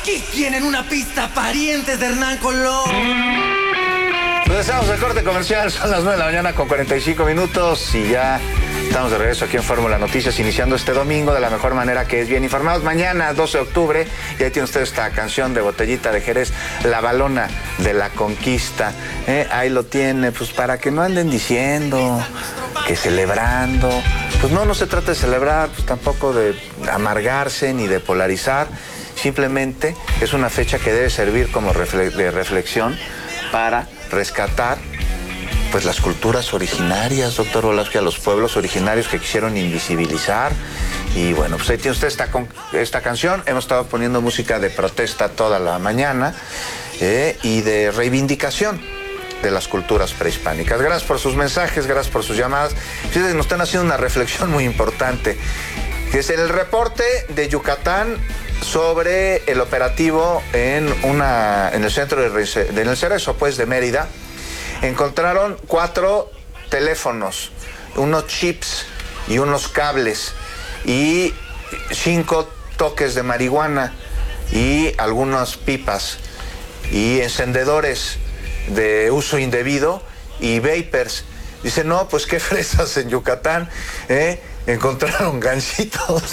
Aquí tienen una pista, parientes de Hernán Colón. Regresamos al corte comercial, son las 9 de la mañana con 45 minutos y ya estamos de regreso aquí en Fórmula Noticias, iniciando este domingo de la mejor manera, que es bien informados. Mañana, 12 de octubre, y ahí tiene usted esta canción de Botellita de Jerez, La Balona de la Conquista. Ahí lo tiene, pues para que no anden diciendo que celebrando. Pues no se trata de celebrar, pues tampoco de amargarse ni de polarizar. Simplemente es una fecha que debe servir como de reflexión para rescatar pues las culturas originarias, doctor Velázquez, a los pueblos originarios que quisieron invisibilizar. Y bueno, pues ahí tiene usted esta canción. Hemos estado poniendo música de protesta toda la mañana y de reivindicación de las culturas prehispánicas. Gracias por sus mensajes, gracias por sus llamadas. Fíjense, nos están haciendo una reflexión muy importante, que es el reporte de Yucatán sobre el operativo en el centro en el Cerezo, pues, de Mérida. Encontraron 4 teléfonos, unos chips y unos cables y 5 toques de marihuana y algunas pipas y encendedores de uso indebido y vapers. Dice, no, pues qué fresas en Yucatán, encontraron ganchitos.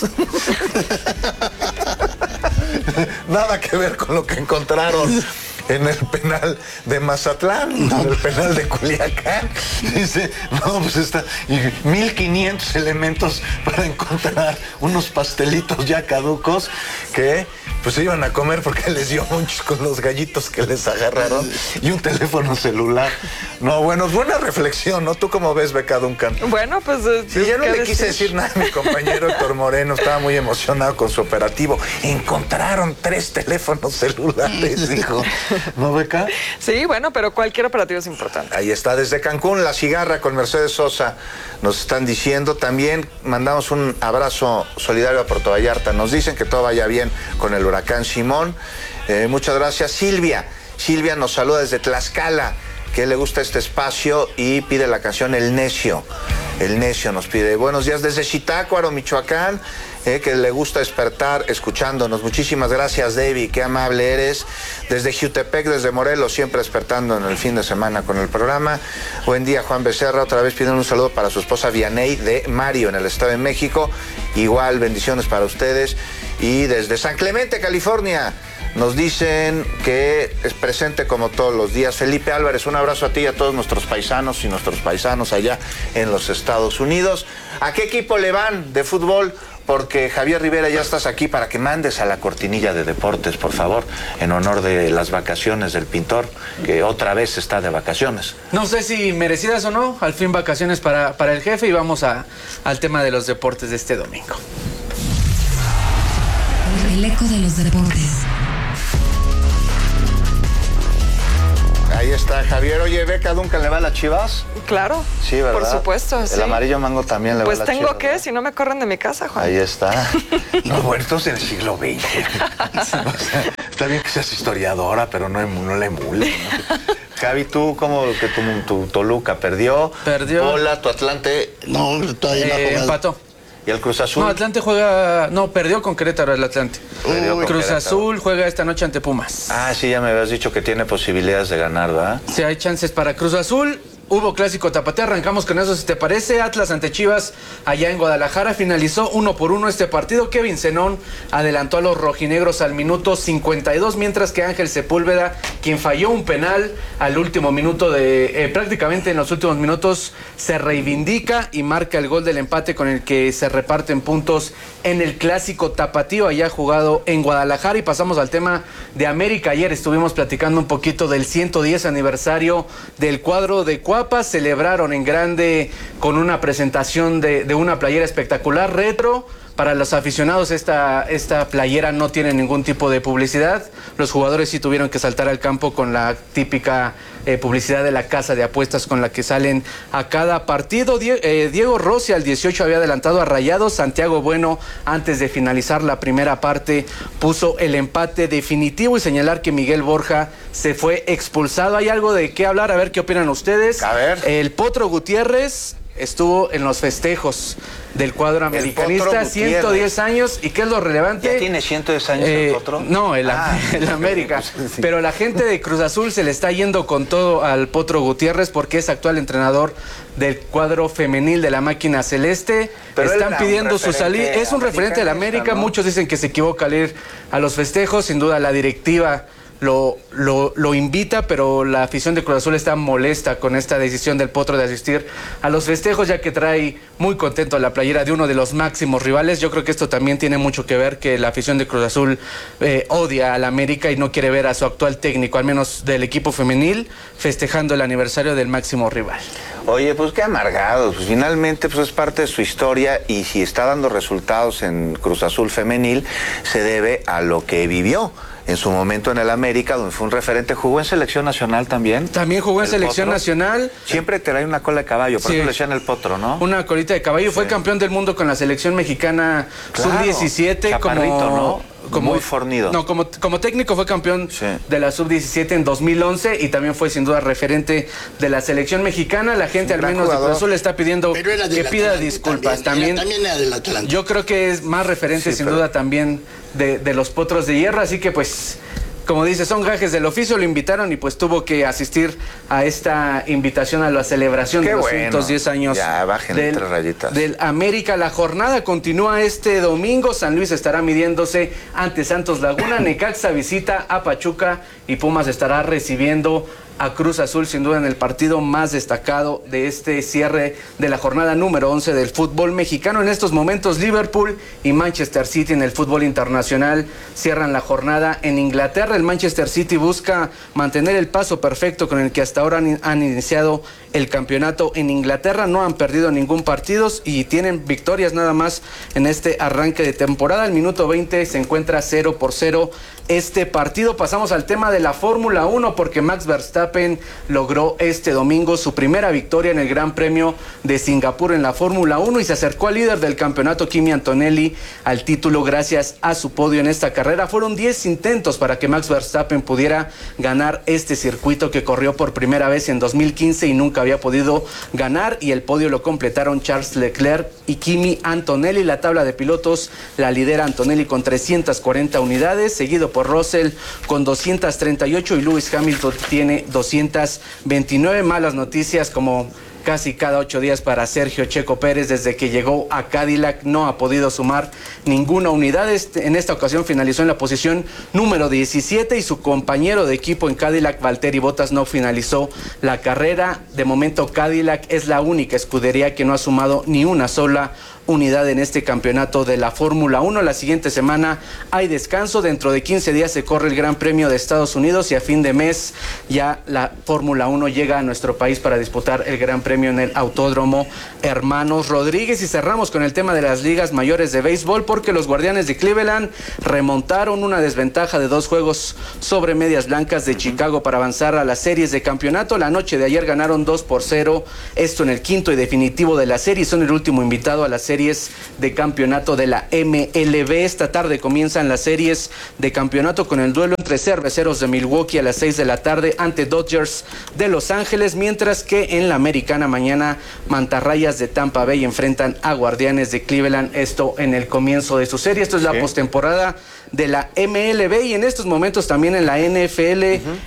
Nada que ver con lo que encontraron en el penal de Mazatlán, en el penal de Culiacán. Dice, no, pues está 1500 elementos para encontrar unos pastelitos ya caducos que pues se iban a comer porque les dio muchos con los gallitos que les agarraron y un teléfono celular. No, bueno, es buena reflexión, ¿no? ¿Tú cómo ves, Beca Duncan? Bueno, pues... Sí, yo no le quise decir nada a mi compañero Héctor Moreno, estaba muy emocionado con su operativo. Encontraron 3 teléfonos celulares, dijo. ¿No, Beca? Sí, bueno, pero cualquier operativo es importante. Ahí está, desde Cancún, La Cigarra con Mercedes Sosa, nos están diciendo. También mandamos un abrazo solidario a Puerto Vallarta. Nos dicen que todo vaya bien con el huracán Simón. Muchas gracias. Silvia nos saluda desde Tlaxcala, que le gusta este espacio y pide la canción El Necio. El Necio nos pide. Buenos días desde Zitácuaro, Michoacán, que le gusta despertar escuchándonos. Muchísimas gracias, Debbie, qué amable eres. Desde Jiutepec, desde Morelos, siempre despertando en el fin de semana con el programa. Buen día, Juan Becerra. Otra vez piden un saludo para su esposa Vianey de Mario, en el Estado de México. Igual, bendiciones para ustedes. Y desde San Clemente, California, nos dicen que es presente como todos los días. Felipe Álvarez, un abrazo a ti y a todos nuestros paisanos y nuestros paisanos allá en los Estados Unidos. ¿A qué equipo le van de fútbol? Porque Javier Rivera, ya estás aquí para que mandes a la cortinilla de deportes, por favor, en honor de las vacaciones del pintor, que otra vez está de vacaciones. No sé si merecidas o no, al fin vacaciones para el jefe, y vamos al tema de los deportes de este domingo. El eco de los deportes. Ahí está Javier. Oye, Beca Duncan, ¿le va a las Chivas? Claro. Sí, ¿verdad? Por supuesto, sí. El amarillo mango también le va a las Chivas. Pues tengo que, si no me corren de mi casa, Juan. Ahí está. No, bueno, esto es en el siglo XX. O sea, está bien que seas historiadora, pero no le emules, ¿no? Javi, ¿tú cómo que tu Toluca perdió? Bola, tu Atlante. No, todavía no ha jugado. Empató. ¿Y el Cruz Azul? No, Atlante juega... No, perdió con Querétaro el Atlante. Cruz Querétaro. Azul juega esta noche ante Pumas. Ah, sí, ya me habías dicho que tiene posibilidades de ganar, ¿verdad? Sí, hay chances para Cruz Azul. Hubo clásico tapatío, arrancamos con eso, si te parece. Atlas ante Chivas allá en Guadalajara, finalizó 1-1 este partido. Kevin Zenón adelantó a los rojinegros al minuto 52, mientras que Ángel Sepúlveda, quien falló un penal al último minuto prácticamente en los últimos minutos, se reivindica y marca el gol del empate con el que se reparten puntos en el clásico tapatío allá jugado en Guadalajara. Y pasamos al tema de América. Ayer estuvimos platicando un poquito del 110 aniversario del cuadro de Cuapas. Celebraron en grande con una presentación de una playera espectacular retro. Para los aficionados esta playera no tiene ningún tipo de publicidad. Los jugadores sí tuvieron que saltar al campo con la típica publicidad de la casa de apuestas con la que salen a cada partido. Diego Rossi al 18 había adelantado a Rayados. Santiago Bueno, antes de finalizar la primera parte, puso el empate definitivo, y señalar que Miguel Borja se fue expulsado. Hay algo de qué hablar, a ver qué opinan ustedes. A ver. El Potro Gutiérrez estuvo en los festejos del cuadro americanista, 110 años. ¿Y qué es lo relevante? ¿Ya tiene 110 años el Potro? No, el América. Sí. Pero la gente de Cruz Azul se le está yendo con todo al Potro Gutiérrez porque es actual entrenador del cuadro femenil de la máquina celeste. Pero están pidiendo su salida. Es un referente de la América, ¿no? Muchos dicen que se equivoca al ir a los festejos. Sin duda la directiva lo invita, pero la afición de Cruz Azul está molesta con esta decisión del Potro de asistir a los festejos, ya que trae muy contento la playera de uno de los máximos rivales. Yo creo que esto también tiene mucho que ver, que la afición de Cruz Azul odia a la América y no quiere ver a su actual técnico, al menos del equipo femenil, festejando el aniversario del máximo rival. Oye, pues qué amargados, pues finalmente pues es parte de su historia y si está dando resultados en Cruz Azul femenil se debe a lo que vivió en su momento en el América, donde fue un referente. ¿Jugó en selección nacional también? También jugó en selección Potro nacional. Siempre trae una cola de caballo, por eso le decían el Potro, ¿no? Una colita de caballo. Sí. Fue campeón del mundo con la selección mexicana, claro, sub-17. Chaparrito, ¿no? Muy fornido. No, como técnico fue campeón de la sub-17 en 2011 y también fue sin duda referente de la selección mexicana. La gente al menos de Cruz Azul le está pidiendo que pida disculpas. También era del Atlántico. Yo creo que es más referente sin duda también de los Potros de Hierro, así que pues, como dice, son gajes del oficio, lo invitaron y pues tuvo que asistir a esta invitación a la celebración de los 110 años del América. La jornada continúa este domingo. San Luis estará midiéndose ante Santos Laguna, Necaxa visita a Pachuca y Pumas estará recibiendo a Cruz Azul, sin duda en el partido más destacado de este cierre de la jornada número 11 del fútbol mexicano. En estos momentos Liverpool y Manchester City en el fútbol internacional cierran la jornada en Inglaterra. El Manchester City busca mantener el paso perfecto con el que hasta ahora han iniciado el campeonato en Inglaterra. No han perdido ningún partido y tienen victorias nada más en este arranque de temporada. Al minuto 20 se encuentra 0-0 este partido. Pasamos al tema de la Fórmula 1 porque Max Verstappen logró este domingo su primera victoria en el Gran Premio de Singapur en la Fórmula 1 y se acercó al líder del campeonato, Kimi Antonelli, al título gracias a su podio en esta carrera. Fueron 10 intentos para que Max Verstappen pudiera ganar este circuito que corrió por primera vez en 2015 y nunca había podido ganar, y el podio lo completaron Charles Leclerc y Kimi Antonelli. La tabla de pilotos la lidera Antonelli con 340 unidades, seguido por Russell con 238 y Lewis Hamilton tiene 229. Malas noticias como casi cada 8 días para Sergio Checo Pérez. Desde que llegó a Cadillac no ha podido sumar ninguna unidad. En esta ocasión finalizó en la posición número 17 y su compañero de equipo en Cadillac, Valtteri Bottas, no finalizó la carrera. De momento Cadillac es la única escudería que no ha sumado ni una sola unidad en este campeonato de la Fórmula 1. La siguiente semana hay descanso. Dentro de 15 días se corre el Gran Premio de Estados Unidos y a fin de mes ya la Fórmula 1 llega a nuestro país para disputar el Gran Premio en el Autódromo Hermanos Rodríguez. Y cerramos con el tema de las ligas mayores de béisbol porque los Guardianes de Cleveland remontaron una desventaja de 2 juegos sobre Medias Blancas de Chicago para avanzar a las series de campeonato. La noche de ayer ganaron 2-0, esto en el quinto y definitivo de la serie. Son el último invitado a la series de campeonato de la MLB. Esta tarde comienzan las series de campeonato con el duelo entre Cerveceros de Milwaukee a las 6 de la tarde ante Dodgers de Los Ángeles, mientras que en la Americana mañana Mantarrayas de Tampa Bay enfrentan a Guardianes de Cleveland, esto en el comienzo de su serie. Esto es la postemporada de la MLB y en estos momentos también en la NFL.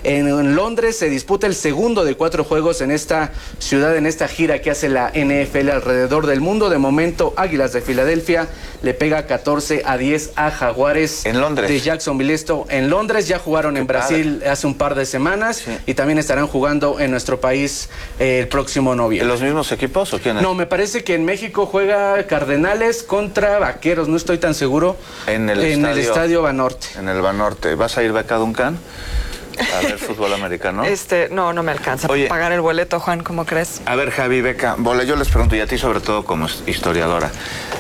En Londres se disputa el segundo de 4 juegos en esta ciudad, en esta gira que hace la NFL alrededor del mundo. De momento Águilas de Filadelfia le pega 14-10 a Jaguares en Londres de Jacksonville. Esto en Londres. Ya jugaron en Brasil hace un par de semanas y también estarán jugando en nuestro país el próximo noviembre. ¿Los mismos equipos o quién es? No, me parece que en México juega Cardenales contra Vaqueros, no estoy tan seguro. En el estadio Banorte. En el Banorte. ¿Vas a ir, Beca Duncan, a ver fútbol americano? No me alcanza. Oye, pagar el boleto, Juan, ¿cómo crees? A ver, Javi, Beca, yo les pregunto, y a ti sobre todo como historiadora.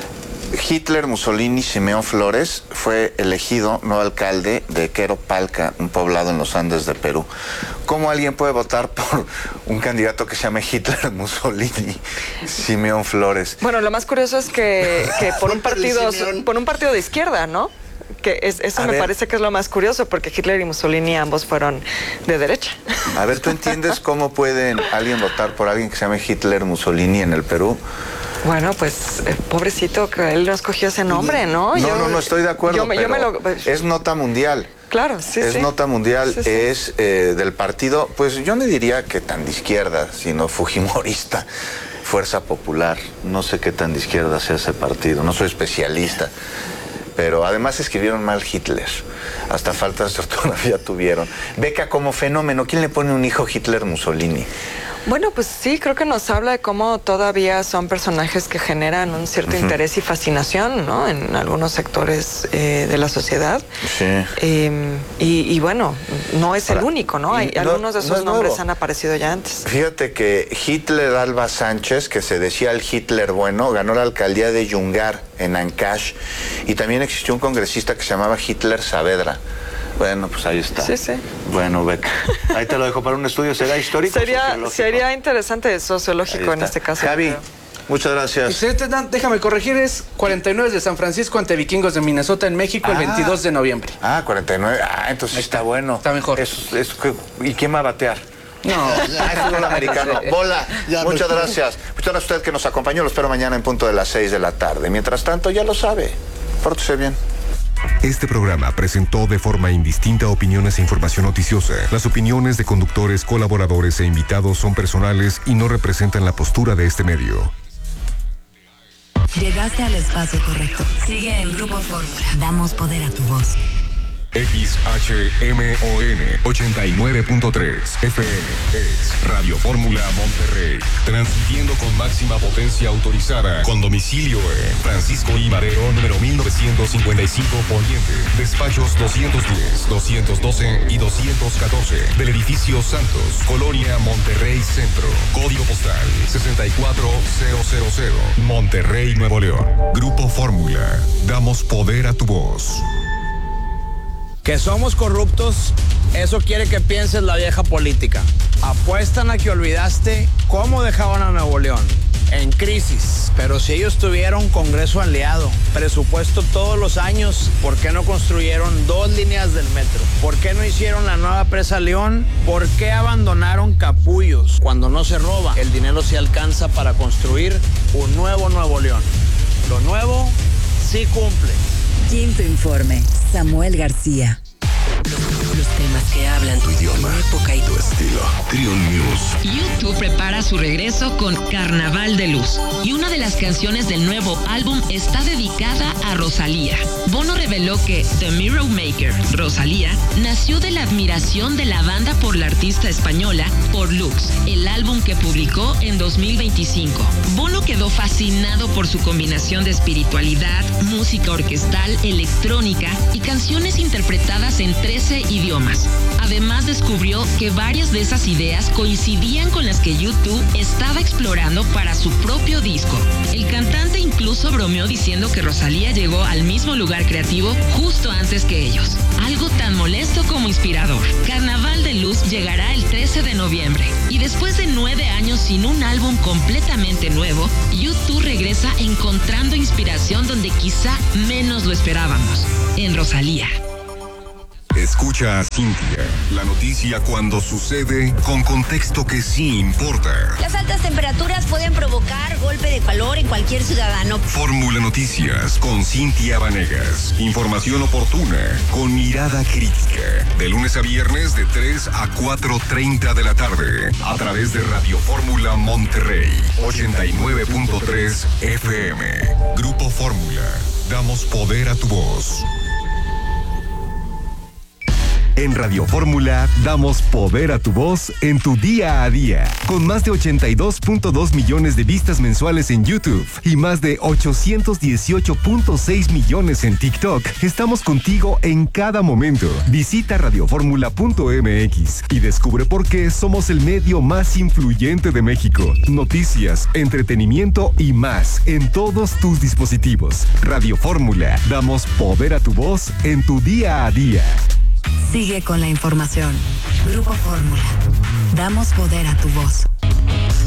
Hitler, Mussolini, Simeón Flores fue elegido nuevo alcalde de Queropalca, un poblado en los Andes de Perú. ¿Cómo alguien puede votar por un candidato que se llame Hitler, Mussolini, Simeón Flores? Bueno, lo más curioso es que por un partido de izquierda, ¿no? que eso me parece que es lo más curioso, porque Hitler y Mussolini ambos fueron de derecha. A ver, ¿tú entiendes cómo puede alguien votar por alguien que se llame Hitler Mussolini en el Perú? Bueno, pues, pobrecito, que él no escogió ese nombre, ¿no? No, estoy de acuerdo, es nota mundial. Claro, sí, es nota mundial, sí. Es del partido, pues yo no diría que tan de izquierda, sino fujimorista, Fuerza Popular. No sé qué tan de izquierda sea ese partido, no soy especialista. Pero además escribieron mal Hitler. Hasta faltas de ortografía tuvieron. Beca, como fenómeno, ¿quién le pone un hijo Hitler Mussolini? Bueno, pues sí, creo que nos habla de cómo todavía son personajes que generan un cierto interés y fascinación, ¿no? En algunos sectores de la sociedad. Sí. Y bueno, no es el único, ¿no? Algunos de esos nombres han aparecido ya antes. Fíjate que Hitler Alba Sánchez, que se decía el Hitler bueno, ganó la alcaldía de Yungar, en Ancash, y también existió un congresista que se llamaba Hitler Saavedra. Bueno, pues ahí está. Sí. Bueno, Beca, ahí te lo dejo para un estudio. ¿Será histórico? Sería interesante sociológico en este caso. Javi, muchas gracias. Déjame corregir, es 49 de San Francisco ante Vikingos de Minnesota en México el 22 de noviembre. 49. Entonces está bueno. Está mejor. ¿Y quién va a batear? No, es fútbol americano. Bola, muchas gracias. Muchas gracias a usted que nos acompañó. Lo espero mañana en punto de las 6 de la tarde. Mientras tanto, ya lo sabe. Pórtese bien. Este programa presentó de forma indistinta opiniones e información noticiosa. Las opiniones de conductores, colaboradores e invitados son personales y no representan la postura de este medio. Llegaste al espacio correcto. Sigue en Grupo Fórmula. Damos poder a tu voz. XHMON 89.3 FM es Radio Fórmula Monterrey, transmitiendo con máxima potencia autorizada, con domicilio en Francisco I. Madero, número 1955 Poniente, despachos 210, 212 y 214 del edificio Santos, Colonia Monterrey Centro, código postal 64000, Monterrey, Nuevo León. Grupo Fórmula, damos poder a tu voz. Que somos corruptos, eso quiere que pienses la vieja política. Apuestan a que olvidaste cómo dejaban a Nuevo León. En crisis. Pero si ellos tuvieron Congreso aliado, presupuesto todos los años, ¿por qué no construyeron 2 líneas del metro? ¿Por qué no hicieron la nueva presa León? ¿Por qué abandonaron Capullos? Cuando no se roba, el dinero se alcanza para construir un nuevo Nuevo León. Lo nuevo sí cumple. Quinto informe, Samuel García. Los temas que hablan tu idioma, tu época y tu estilo. Trion News. YouTube prepara su regreso con Carnaval de Luz. Y una de las canciones del nuevo álbum está dedicada a Rosalía. Bono reveló que The Mirror Maker, Rosalía, nació de la admiración de la banda por la artista española Por Lux, el álbum que publicó en 2025. Bono quedó fascinado por su combinación de espiritualidad, música orquestal, electrónica y canciones interpretadas en 13 idiomas. Además descubrió que varias de esas ideas coincidían con las que YouTube estaba explorando para su propio disco. El cantante incluso bromeó diciendo que Rosalía llegó al mismo lugar creativo justo antes que ellos. Algo tan molesto como inspirador. Carnaval de Luz llegará el 13 de noviembre. Y después de 9 años sin un álbum completamente nuevo, YouTube regresa encontrando inspiración donde quizá menos lo esperábamos. En Rosalía. Escucha a Cintia, la noticia cuando sucede con contexto que sí importa. Las altas temperaturas pueden provocar golpe de calor en cualquier ciudadano. Fórmula Noticias con Cintia Vanegas. Información oportuna con mirada crítica. De lunes a viernes de 3 a 4:30 de la tarde. A través de Radio Fórmula Monterrey 89.3 FM. Grupo Fórmula. Damos poder a tu voz. En Radio Fórmula damos poder a tu voz en tu día a día. Con más de 82.2 millones de vistas mensuales en YouTube y más de 818.6 millones en TikTok, estamos contigo en cada momento. Visita radioformula.mx y descubre por qué somos el medio más influyente de México. Noticias, entretenimiento y más en todos tus dispositivos. Radio Fórmula, damos poder a tu voz en tu día a día. Sigue con la información. Grupo Fórmula. Damos poder a tu voz.